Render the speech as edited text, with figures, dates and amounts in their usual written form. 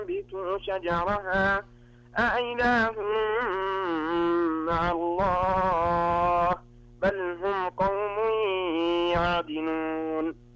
تنبت شجرها أإله مع الله بل هم قوم يعدلون